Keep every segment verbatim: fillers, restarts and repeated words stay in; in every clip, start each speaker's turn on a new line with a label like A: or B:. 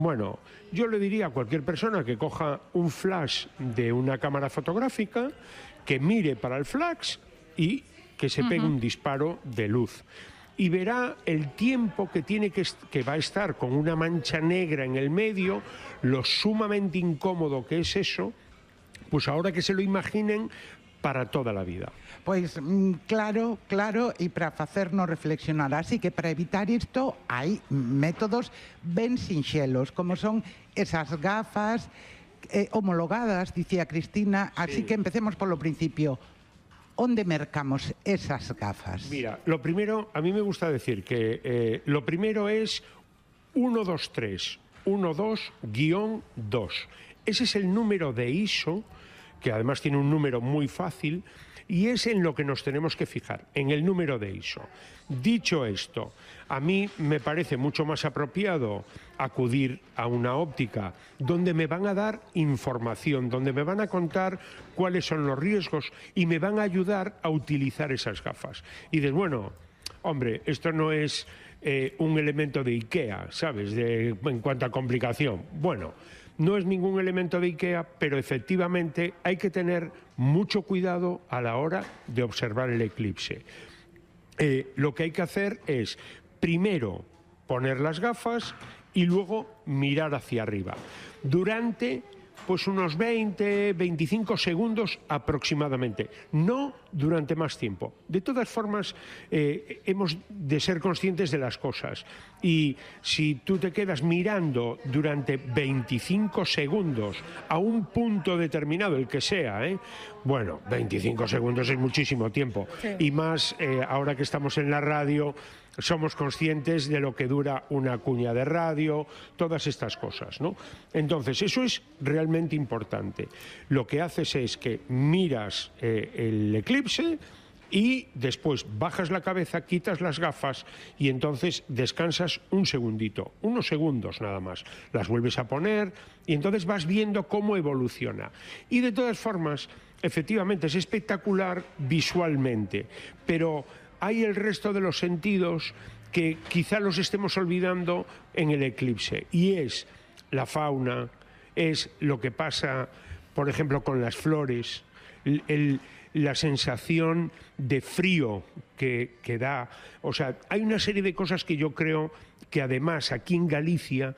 A: Bueno, yo le diría a cualquier persona que coja un flash de una cámara fotográfica, que mire para el flash y que se pegue uh-huh. un disparo de luz. Y verá el tiempo que tiene que, que va a estar con una mancha negra en el medio, lo sumamente incómodo que es eso, pues ahora que se lo imaginen para toda la vida.
B: Pois claro, claro, e para facernos reflexionar. Así que para evitar isto hai métodos ben sinxelos, como son esas gafas eh, homologadas, dicía Cristina, así sí. que empecemos polo principio. ¿Onde mercamos esas gafas?
A: Mira, lo primero, a mí me gusta decir que eh, lo primero es uno dos tres, uno dos guión dos. Ese es el número de I S O, que además tiene un número muy fácil, y es en lo que nos tenemos que fijar, en el número de I S O. Dicho esto, a mí me parece mucho más apropiado acudir a una óptica donde me van a dar información, donde me van a contar cuáles son los riesgos y me van a ayudar a utilizar esas gafas. Y dices, bueno, hombre, esto no es eh, un elemento de IKEA, ¿sabes?, de, en cuanto a complicación. Bueno, no es ningún elemento de IKEA, pero efectivamente hay que tener mucho cuidado a la hora de observar el eclipse. Eh, lo que hay que hacer es, primero, poner las gafas y luego mirar hacia arriba. Durante pues unos veinte, veinticinco segundos aproximadamente, no durante más tiempo. De todas formas, eh, hemos de ser conscientes de las cosas. Y si tú te quedas mirando durante veinticinco segundos a un punto determinado, el que sea, ¿eh? Bueno, veinticinco segundos es muchísimo tiempo. Sí. Y más eh, ahora que estamos en la radio, somos conscientes de lo que dura una cuña de radio, todas estas cosas, ¿no? Entonces, eso es realmente importante. Lo que haces es que miras eh, el eclipse y después bajas la cabeza, quitas las gafas y entonces descansas un segundito, unos segundos nada más. Las vuelves a poner y entonces vas viendo cómo evoluciona. Y de todas formas, efectivamente, es espectacular visualmente, pero hay el resto de los sentidos que quizá los estemos olvidando en el eclipse, y es la fauna, es lo que pasa, por ejemplo, con las flores, el, el, la sensación de frío que, que da. O sea, hay una serie de cosas que yo creo que además aquí en Galicia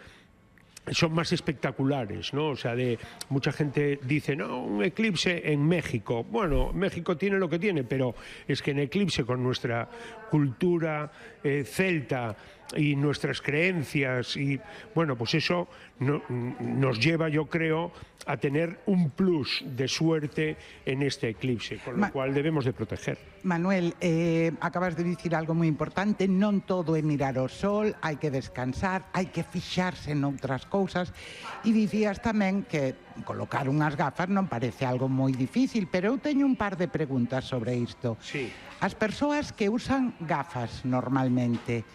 A: son más espectaculares, ¿no? O sea, de mucha gente dice, no, un eclipse en México. Bueno, México tiene lo que tiene, pero es que en eclipse, con nuestra cultura eh, celta y nuestras creencias, y bueno, pues eso no, nos lleva, yo creo, a tener un plus de suerte en este eclipse, con lo Ma cual debemos de proteger.
B: Manuel, eh, acabas de dicir algo moi importante, non todo é mirar o sol, hai que descansar, hai que fixarse noutras cousas, e dicías tamén que colocar unhas gafas non parece algo moi difícil, pero eu teño un par de preguntas sobre isto.
A: Sí.
B: As persoas que usan gafas normalmente,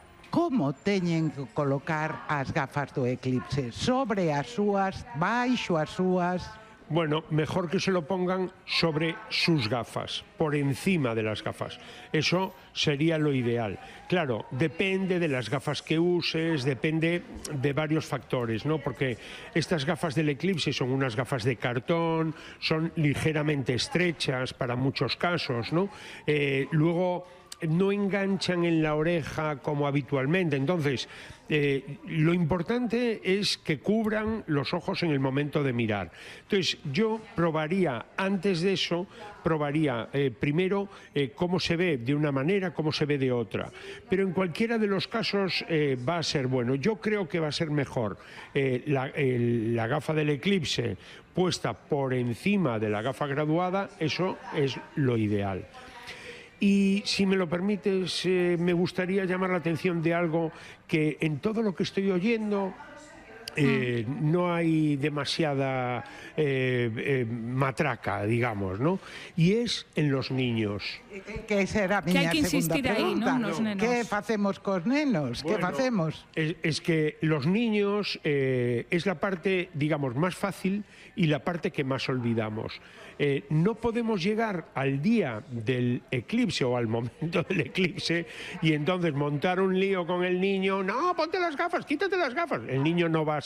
B: como teñen que colocar as gafas do eclipse? Sobre as súas, baixo as súas?
A: Bueno, mejor que se lo pongan sobre sus gafas, por encima de las gafas. Eso sería lo ideal. Claro, depende de las gafas que uses, depende de varios factores, ¿no? Porque estas gafas del eclipse son unas gafas de cartón, son ligeramente estrechas para muchos casos, ¿no? Eh, luego no enganchan en la oreja como habitualmente. Entonces, eh, lo importante es que cubran los ojos en el momento de mirar. Entonces, yo probaría, antes de eso, probaría eh, primero eh, cómo se ve de una manera, cómo se ve de otra. Pero en cualquiera de los casos eh, va a ser bueno. Yo creo que va a ser mejor eh, la, el, la gafa del eclipse puesta por encima de la gafa graduada. Eso es lo ideal. Y si me lo permites, eh, me gustaría llamar la atención de algo que en todo lo que estoy oyendo eh, mm. no hay demasiada eh, eh, matraca, digamos, ¿no? Y es en los niños.
B: Que será a miña segunda pregunta.
C: Aí, non?
B: Que facemos cos nenos?
A: Bueno,
B: que facemos?
A: Es, es que los niños eh, es la parte, digamos, más fácil y la parte que más olvidamos. Eh, no podemos llegar al día del eclipse o al momento del eclipse y entonces montar un lío con el niño. No, ponte las gafas, quítate las gafas. El niño no va a